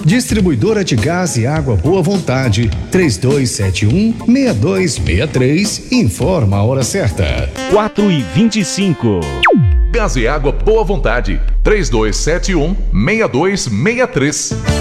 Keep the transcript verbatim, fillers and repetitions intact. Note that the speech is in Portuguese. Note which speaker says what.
Speaker 1: Distribuidora de Gás e Água Boa Vontade, três dois sete um, seis dois seis três, informa a hora certa.
Speaker 2: quatro e vinte e cinco.
Speaker 3: Gás e Água Boa Vontade, três dois sete um, seis dois seis três.